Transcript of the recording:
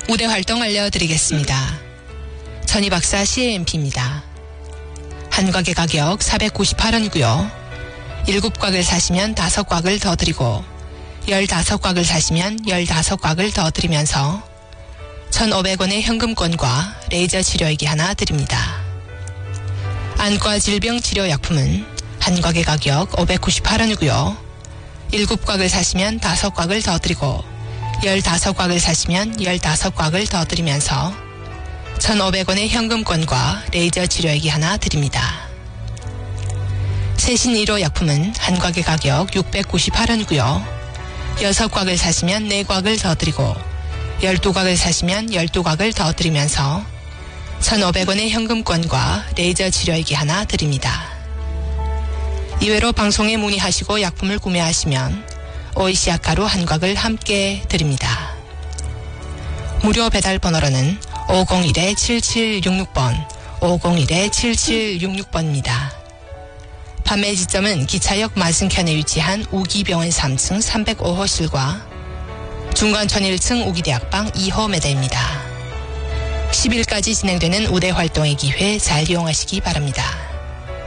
우대 활동 알려드리겠습니다. 전희 박사 CAMP입니다. 한 곽의 가격 498원이고요. 7곽을 사시면 5곽을 더 드리고 15곽을 사시면 15곽을 더 드리면서 1,500원의 현금권과 레이저 치료기기 하나 드립니다. 안과 질병 치료 약품은 한 곽의 가격 598원이고요. 7곽을 사시면 5곽을 더 드리고 15곽을 사시면 15곽을 더 드리면서 1,500원의 현금권과 레이저 치료기기 하나 드립니다. 세신 1호 약품은 한 곽의 가격 698원이고요. 6곽을 사시면 4곽을 더 드리고 12곽을 사시면 12곽을 더 드리면서 1,500원의 현금권과 레이저 치료기기 하나 드립니다. 이외로 방송에 문의하시고 약품을 구매하시면 오이시아 가루 한 곽을 함께 드립니다. 무료 배달 번호로는 501-7766번, 501-7766번입니다. 판매 지점은 기차역 맞은편에 위치한 우기병원 3층 305호실과 중관천 1층 우기대학방 2호 매대입니다. 10일까지 진행되는 우대 활동의 기회 잘 이용하시기 바랍니다.